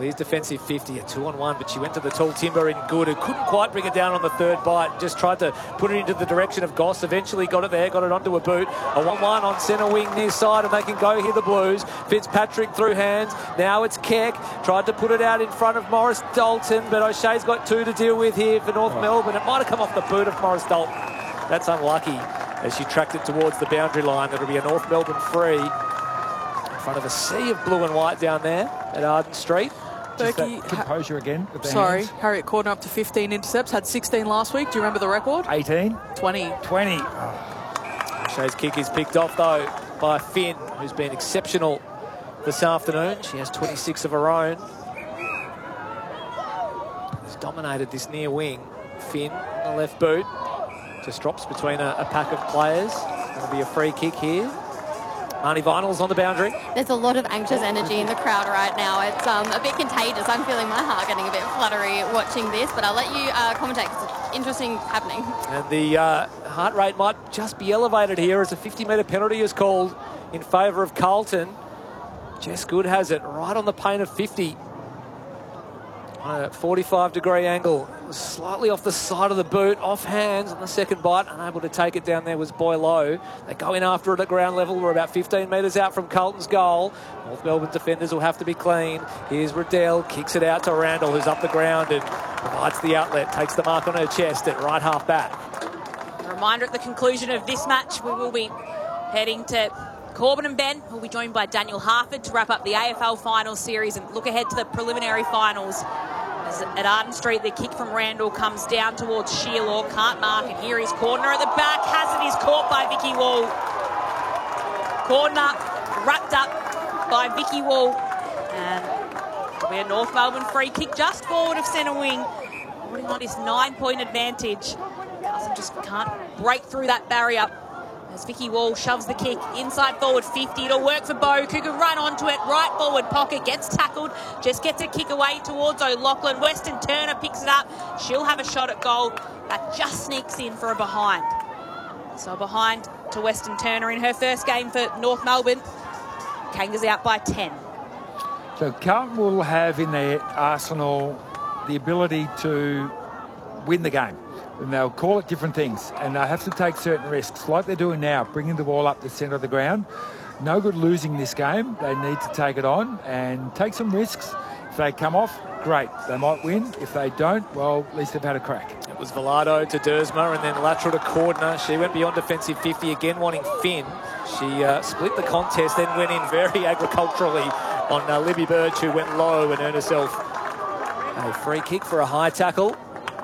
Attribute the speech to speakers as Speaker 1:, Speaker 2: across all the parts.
Speaker 1: Lee's defensive 50, a 2-on-1, but she went to the tall timber in good, who couldn't quite bring it down on the third bite. Just tried to put it into the direction of Goss. Eventually got it there, got it onto a boot. A 1-1 on centre wing near side, and they can go here, the Blues. Fitzpatrick through hands. Now it's Keck. Tried to put it out in front of Morris Dalton, but O'Shea's got two to deal with here for North Melbourne. It might have come off the boot of Morris Dalton. That's unlucky as she tracked it towards the boundary line. That'll be a North Melbourne free in front of a sea of blue and white down there at Arden Street.
Speaker 2: Berkey, composure again.
Speaker 3: Sorry, Harriet Cordner up to 15 intercepts, had 16 last week. Do you remember the record?
Speaker 2: 18?
Speaker 3: 20.
Speaker 2: 20.
Speaker 1: O'Shea's kick is picked off, though, by Finn, who's been exceptional this afternoon. She has 26 of her own. Has dominated this near wing. Finn on the left boot. Just drops between a pack of players. It'll be a free kick here. Marnie Vinyl's on the boundary.
Speaker 4: There's a lot of anxious energy in the crowd right now. It's a bit contagious. I'm feeling my heart getting a bit fluttery watching this, but I'll let you commentate because it's interesting happening.
Speaker 1: And the heart rate might just be elevated here as a 50-metre penalty is called in favour of Carlton. Jess Good has it right on the paint of 50. On a 45-degree angle. It was slightly off the side of the boot, off hands on the second bite. Unable to take it down there was Boileau. They go in after it at ground level. We're about 15 metres out from Carlton's goal. North Melbourne defenders will have to be clean. Here's Riddell, kicks it out to Randall, who's up the ground and provides the outlet, takes the mark on her chest at right half back.
Speaker 5: A reminder at the conclusion of this match, we will be heading to Corbin and Ben. We'll be joined by Daniel Harford to wrap up the AFL Finals series and look ahead to the preliminary finals. As at Arden Street, the kick from Randall comes down towards Shearlaw, can't mark it. Here is Cordner at the back. Hazard is caught by Vicky Wall. Cordner wrapped up by Vicky Wall. And it'll be a North Melbourne free kick just forward of centre wing. Holding on this 9-point advantage. Carlton just can't break through that barrier. As Vicky Wall shoves the kick inside forward 50. It'll work for Bow, who can run onto it. Right forward pocket, gets tackled. Just gets a kick away towards O'Loughlin. Weston Turner picks it up. She'll have a shot at goal. That just sneaks in for a behind. So behind to Weston Turner in her first game for North Melbourne. Kangas out by 10.
Speaker 2: So Carlton will have in their arsenal the ability to win the game. And they'll call it different things, and they'll have to take certain risks, like they're doing now, bringing the ball up the centre of the ground. No good losing this game. They need to take it on and take some risks. If they come off, great. They might win. If they don't, well, at least they've had a crack.
Speaker 1: It was Velado to Dersma and then lateral to Cordner. She went beyond defensive 50 again, wanting Finn. She split the contest, then went in very agriculturally on Libby Birch, who went low and earned herself a free kick for a high tackle.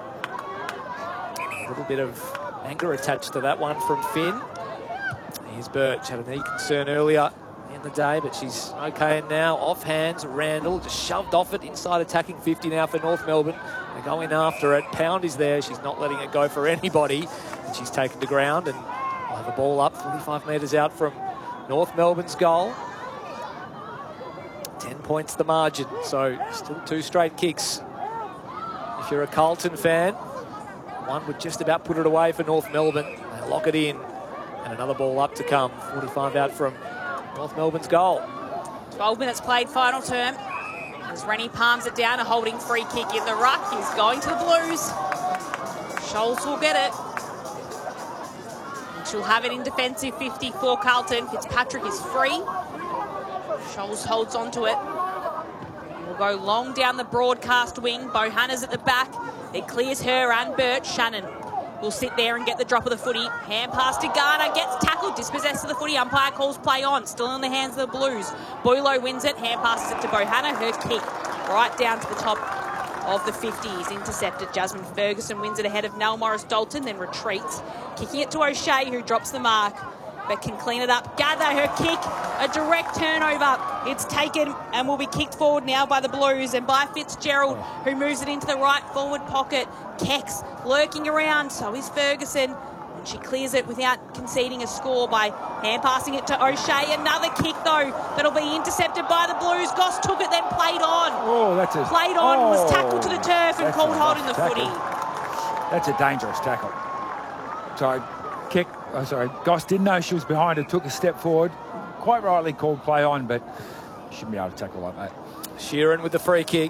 Speaker 1: A little bit of anger attached to that one from Finn. Here's Birch, had a knee concern earlier in the day, but she's okay now. Off hands, Randall just shoved off it inside attacking 50 now for North Melbourne. They're going after it. Pound is there. She's not letting it go for anybody. And she's taken to ground and will have a ball up 45 metres out from North Melbourne's goal. 10 points the margin, so still 2 straight kicks. If you're a Carlton fan, one would just about put it away for North Melbourne. They lock it in. And another ball up to come. 45 out from North Melbourne's goal.
Speaker 5: 12 minutes played, final term. As Rennie palms it down, a holding free kick in the ruck. He's going to the Blues. Scholes will get it. And she'll have it in defensive 50 for Carlton. Fitzpatrick is free. Scholes holds on to it. We'll go long down the broadcast wing. Bohanna's at the back. It clears her and Birch. Shannon will sit there and get the drop of the footy. Hand pass to Garner. Gets tackled. Dispossessed of the footy. Umpire calls play on. Still in the hands of the Blues. Boileau wins it. Hand passes it to Bohanna. Her kick right down to the top of the 50 is intercepted. Jasmine Ferguson wins it ahead of Nell Morris Dalton, then retreats. Kicking it to O'Shea, who drops the mark, but can clean it up. Gather, her kick, a direct turnover. It's taken and will be kicked forward now by the Blues and by Fitzgerald, who moves it into the right forward pocket. Kex lurking around, so is Ferguson. And she clears it without conceding a score by hand passing it to O'Shea. Another kick, though, that'll be intercepted by the Blues. Goss took it, then played on.
Speaker 2: Oh, that's a...
Speaker 5: Played on, was tackled to the turf and called holding the footy.
Speaker 2: That's a dangerous tackle. So, Goss didn't know she was behind her, took a step forward. Quite rightly called play on, but shouldn't be able to tackle like that.
Speaker 1: Sheeran with the free kick.